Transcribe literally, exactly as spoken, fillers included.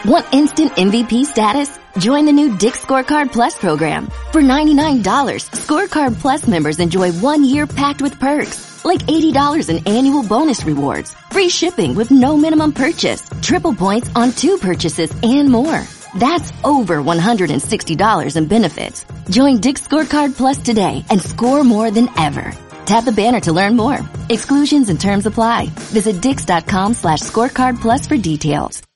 Want instant M V P status? Join the new Dick's Scorecard Plus program. For ninety-nine dollars, Scorecard Plus members enjoy one year packed with perks, like eighty dollars in annual bonus rewards, free shipping with no minimum purchase, triple points on two purchases, and more. That's over one hundred sixty dollars in benefits. Join Dick's Scorecard Plus today and score more than ever. Tap the banner to learn more. Exclusions and terms apply. Visit dix.com slash scorecard plus for details.